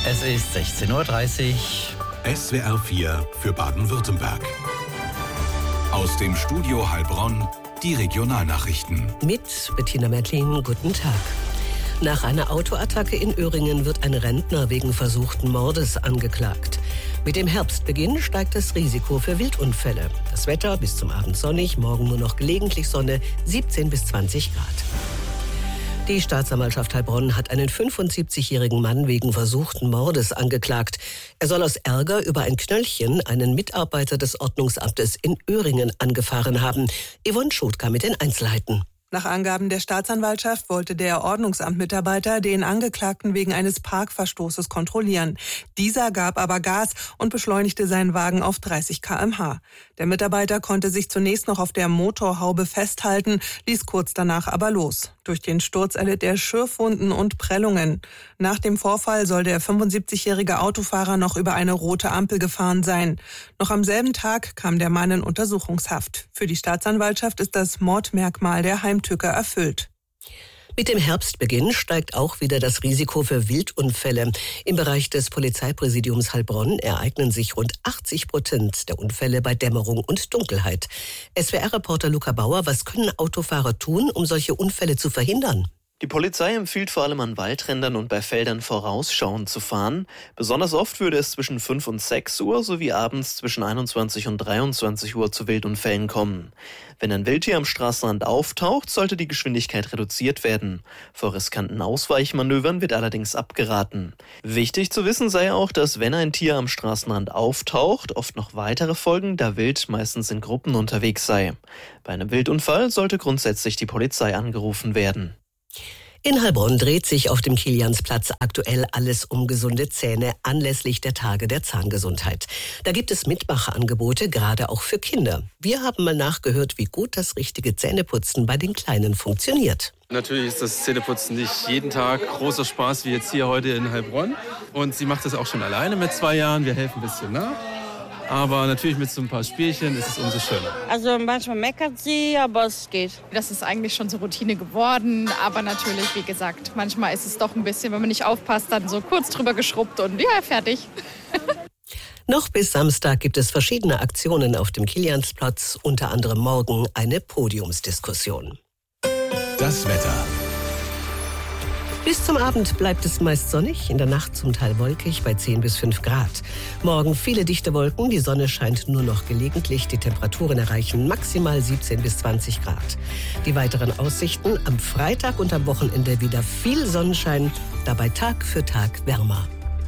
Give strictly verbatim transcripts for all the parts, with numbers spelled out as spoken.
Es ist sechzehn Uhr dreißig. S W R vier für Baden-Württemberg. Aus dem Studio Heilbronn die Regionalnachrichten. Mit Bettina Mertlin, guten Tag. Nach einer Autoattacke in Öhringen wird ein Rentner wegen versuchten Mordes angeklagt. Mit dem Herbstbeginn steigt das Risiko für Wildunfälle. Das Wetter bis zum Abend sonnig, morgen nur noch gelegentlich Sonne, siebzehn bis zwanzig Grad. Die Staatsanwaltschaft Heilbronn hat einen fünfundsiebzigjährigen Mann wegen versuchten Mordes angeklagt. Er soll aus Ärger über ein Knöllchen einen Mitarbeiter des Ordnungsamtes in Öhringen angefahren haben. Yvonne Schutka mit den Einzelheiten. Nach Angaben der Staatsanwaltschaft wollte der Ordnungsamtmitarbeiter den Angeklagten wegen eines Parkverstoßes kontrollieren. Dieser gab aber Gas und beschleunigte seinen Wagen auf dreißig Kilometer pro Stunde. Der Mitarbeiter konnte sich zunächst noch auf der Motorhaube festhalten, ließ kurz danach aber los. Durch den Sturz erlitt er Schürfwunden und Prellungen. Nach dem Vorfall soll der fünfundsiebzigjährige Autofahrer noch über eine rote Ampel gefahren sein. Noch am selben Tag kam der Mann in Untersuchungshaft. Für die Staatsanwaltschaft ist das Mordmerkmal der Heimtücke erfüllt. Mit dem Herbstbeginn steigt auch wieder das Risiko für Wildunfälle. Im Bereich des Polizeipräsidiums Heilbronn ereignen sich rund achtzig Prozent der Unfälle bei Dämmerung und Dunkelheit. S W R-Reporter Luca Bauer, was können Autofahrer tun, um solche Unfälle zu verhindern? Die Polizei empfiehlt vor allem an Waldrändern und bei Feldern vorausschauend zu fahren. Besonders oft würde es zwischen fünf und sechs Uhr sowie abends zwischen einundzwanzig und dreiundzwanzig Uhr zu Wildunfällen kommen. Wenn ein Wildtier am Straßenrand auftaucht, sollte die Geschwindigkeit reduziert werden. Vor riskanten Ausweichmanövern wird allerdings abgeraten. Wichtig zu wissen sei auch, dass wenn ein Tier am Straßenrand auftaucht, oft noch weitere folgen, da Wild meistens in Gruppen unterwegs sei. Bei einem Wildunfall sollte grundsätzlich die Polizei angerufen werden. In Heilbronn dreht sich auf dem Kiliansplatz aktuell alles um gesunde Zähne anlässlich der Tage der Zahngesundheit. Da gibt es Mitmachangebote, gerade auch für Kinder. Wir haben mal nachgehört, wie gut das richtige Zähneputzen bei den Kleinen funktioniert. Natürlich ist das Zähneputzen nicht jeden Tag großer Spaß wie jetzt hier heute in Heilbronn. Und sie macht das auch schon alleine mit zwei Jahren. Wir helfen ein bisschen nach. Aber natürlich mit so ein paar Spielchen ist es umso schöner. Also manchmal meckert sie, aber es geht. Das ist eigentlich schon so Routine geworden. Aber natürlich, wie gesagt, manchmal ist es doch ein bisschen, wenn man nicht aufpasst, dann so kurz drüber geschrubbt und ja, fertig. Noch bis Samstag gibt es verschiedene Aktionen auf dem Kiliansplatz, unter anderem morgen eine Podiumsdiskussion. Das Wetter. Bis zum Abend bleibt es meist sonnig, in der Nacht zum Teil wolkig bei zehn bis fünf Grad. Morgen viele dichte Wolken, die Sonne scheint nur noch gelegentlich. Die Temperaturen erreichen maximal siebzehn bis zwanzig Grad. Die weiteren Aussichten: am Freitag und am Wochenende wieder viel Sonnenschein, dabei Tag für Tag wärmer.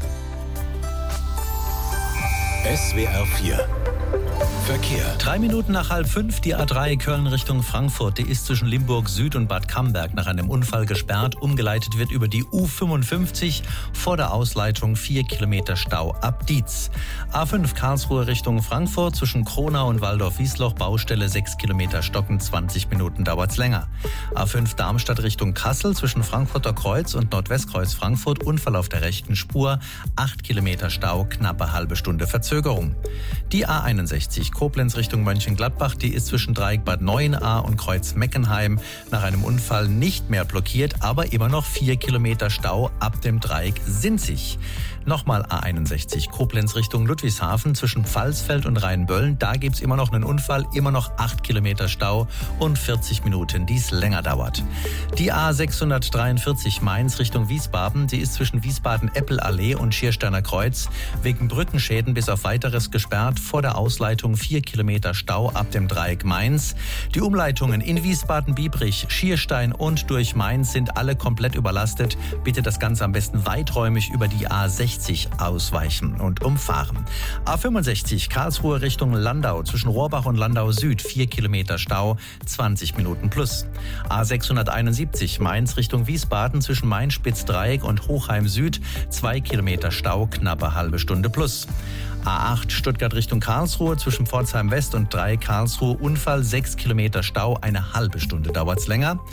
S W R vier Verkehr. Drei Minuten nach halb fünf, die A drei Köln Richtung Frankfurt. Die ist zwischen Limburg Süd und Bad Camberg nach einem Unfall gesperrt. Umgeleitet wird über die U fünfundfünfzig. Vor der Ausleitung vier Kilometer Stau ab Dietz. A fünf Karlsruhe Richtung Frankfurt zwischen Kronau und Waldorf-Wiesloch. Baustelle sechs Kilometer Stocken, zwanzig Minuten dauert's länger. A fünf Darmstadt Richtung Kassel zwischen Frankfurter Kreuz und Nordwestkreuz Frankfurt. Unfall auf der rechten Spur. acht Kilometer Stau, knappe halbe Stunde Verzögerung. Die A einundsechzig Koblenz Richtung Mönchengladbach, die ist zwischen Dreieck Bad Neuenahr und Kreuz Meckenheim nach einem Unfall nicht mehr blockiert, aber immer noch vier Kilometer Stau ab dem Dreieck Sinzig. Nochmal A einundsechzig Koblenz Richtung Ludwigshafen zwischen Pfalzfeld und Rheinböllen, da gibt's immer noch einen Unfall, immer noch acht Kilometer Stau und vierzig Minuten, die es länger dauert. Die A sechshundertdreiundvierzig Mainz Richtung Wiesbaden, die ist zwischen Wiesbaden-Eppelallee und Schiersteiner Kreuz wegen Brückenschäden bis auf weiteres gesperrt, vor der Ausleitung vier Kilometer Stau ab dem Dreieck Mainz. Die Umleitungen in Wiesbaden-Biebrich, Schierstein und durch Mainz sind alle komplett überlastet. Bitte das Ganze am besten weiträumig über die A sechzig ausweichen und umfahren. A fünfundsechzig Karlsruhe Richtung Landau zwischen Rohrbach und Landau Süd, vier Kilometer Stau, zwanzig Minuten plus. A sechshunderteinundsiebzig Mainz Richtung Wiesbaden zwischen Main-Spitz-Dreieck und Hochheim Süd, zwei Kilometer Stau, knappe halbe Stunde plus. A acht Stuttgart Richtung Karlsruhe zwischen Pforzheim West und Dreieck Karlsruhe, Unfall, sechs Kilometer Stau, eine halbe Stunde dauert's länger.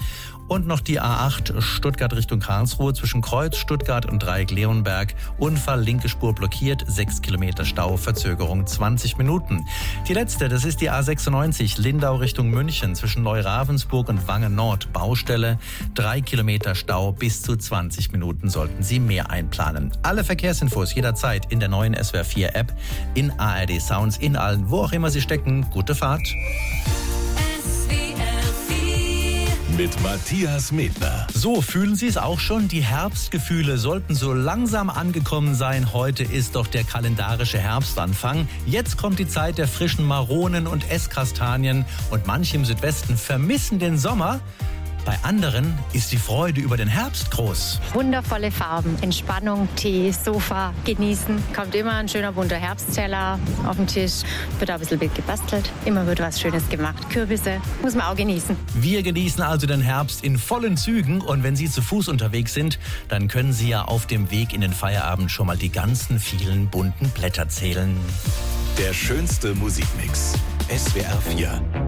Und noch die A acht Stuttgart Richtung Karlsruhe zwischen Kreuz, Stuttgart und Dreieck-Leonberg. Unfall, linke Spur blockiert, sechs Kilometer Stau, Verzögerung zwanzig Minuten. Die letzte, das ist die A sechsundneunzig Lindau Richtung München zwischen Neuravensburg und Wangen Nord. Baustelle, drei Kilometer Stau, bis zu zwanzig Minuten sollten Sie mehr einplanen. Alle Verkehrsinfos jederzeit in der neuen S W R vier App, in A R D Sounds, in allen, wo auch immer Sie stecken. Gute Fahrt. Mit Matthias Medner. So, fühlen Sie es auch schon? Die Herbstgefühle sollten so langsam angekommen sein. Heute ist doch der kalendarische Herbstanfang. Jetzt kommt die Zeit der frischen Maronen und Esskastanien. Und manche im Südwesten vermissen den Sommer. Bei anderen ist die Freude über den Herbst groß. Wundervolle Farben, Entspannung, Tee, Sofa, genießen. Kommt immer ein schöner bunter Herbstteller auf den Tisch. Wird auch ein bisschen wild gebastelt. Immer wird was Schönes gemacht. Kürbisse muss man auch genießen. Wir genießen also den Herbst in vollen Zügen. Und wenn Sie zu Fuß unterwegs sind, dann können Sie ja auf dem Weg in den Feierabend schon mal die ganzen vielen bunten Blätter zählen. Der schönste Musikmix. S W R vier.